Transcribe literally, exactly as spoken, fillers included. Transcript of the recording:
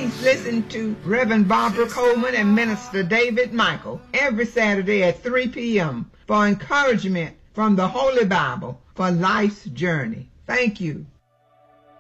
Please listen to Reverend Barbara Coleman and Minister David Michael every Saturday at three p.m. for encouragement from the Holy Bible for life's journey. Thank you.